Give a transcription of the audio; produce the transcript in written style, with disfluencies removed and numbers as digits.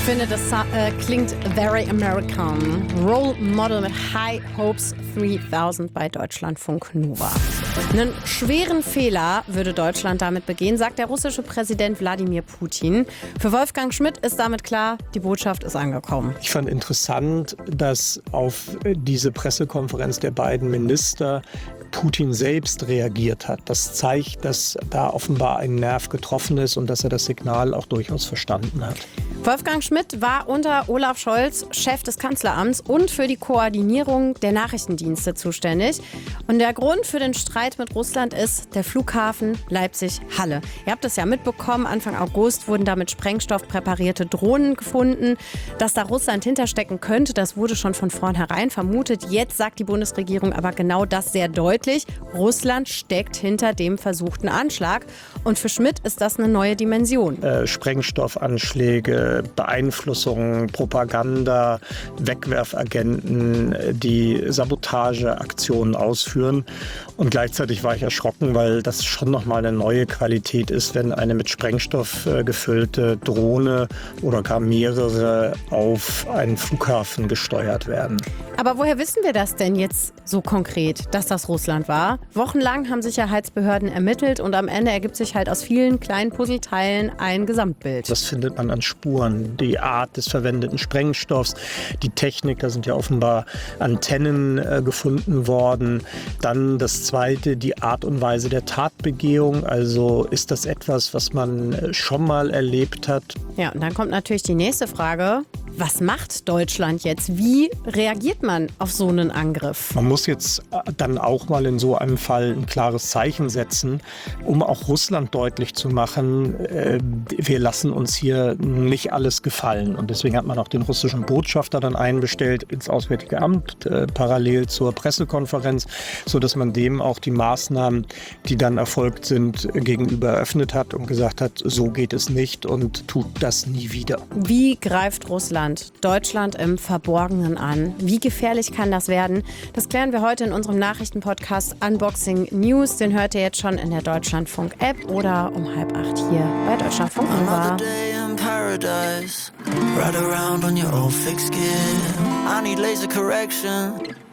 finde, das klingt very American. Role Model mit High Hopes 3000 bei Deutschlandfunk Nova. Einen schweren Fehler würde Deutschland damit begehen, sagt der russische Präsident Wladimir Putin. Für Wolfgang Schmidt ist damit klar, die Botschaft ist angekommen. Ich fand interessant, dass auf diese Pressekonferenz der beiden Minister Putin selbst reagiert hat. Das zeigt, dass da offenbar ein Nerv getroffen ist und dass er das Signal auch durchaus verstanden hat. Wolfgang Schmidt war unter Olaf Scholz Chef des Kanzleramts und für die Koordinierung der Nachrichtendienste zuständig. Und der Grund für den Streit mit Russland ist der Flughafen Leipzig-Halle. Ihr habt es ja mitbekommen, Anfang August wurden da mit Sprengstoff präparierte Drohnen gefunden. Dass da Russland hinterstecken könnte, das wurde schon von vornherein vermutet. Jetzt sagt die Bundesregierung aber genau das sehr deutlich. Russland steckt hinter dem versuchten Anschlag. Und für Schmidt ist das eine neue Dimension. Sprengstoffanschläge, Beeinflussung, Propaganda, Wegwerfagenten, die Sabotageaktionen ausführen. Und gleichzeitig war ich erschrocken, weil das schon nochmal eine neue Qualität ist, wenn eine mit Sprengstoff gefüllte Drohne oder gar mehrere auf einen Flughafen gesteuert werden. Aber woher wissen wir das denn jetzt so konkret, dass das Russland war? Wochenlang haben Sicherheitsbehörden ermittelt und am Ende ergibt sich halt aus vielen kleinen Puzzleteilen ein Gesamtbild. Das findet man an Spuren, die Art des verwendeten Sprengstoffs, die Technik, da sind ja offenbar Antennen gefunden worden. Dann das Zweite, die Art und Weise der Tatbegehung, also ist das etwas, was man schon mal erlebt hat? Ja, und dann kommt natürlich die nächste Frage. Was macht Deutschland jetzt? Wie reagiert man auf so einen Angriff? Man muss jetzt dann auch mal in so einem Fall ein klares Zeichen setzen, um auch Russland deutlich zu machen, wir lassen uns hier nicht alles gefallen. Und deswegen hat man auch den russischen Botschafter dann einbestellt ins Auswärtige Amt, parallel zur Pressekonferenz, sodass man dem auch die Maßnahmen, die dann erfolgt sind, gegenüber eröffnet hat und gesagt hat, so geht es nicht und tut das nie wieder. Wie greift Russland Deutschland im Verborgenen an? Wie gefährlich kann das werden? Das klären wir heute in unserem Nachrichtenpodcast Unboxing News. Den hört ihr jetzt schon in der Deutschlandfunk-App oder um 7:30 hier bei Deutschlandfunk Nova. Ride around on your old fixed gear. I need laser correction.